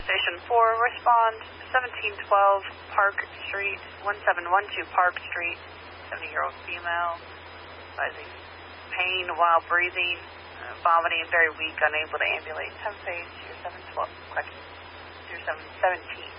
Station 4, respond 1712 Park Street, 1712 Park Street, 70-year-old female, advising pain while breathing, vomiting, very weak, unable to ambulate. 10 page, 0712, question, 0717.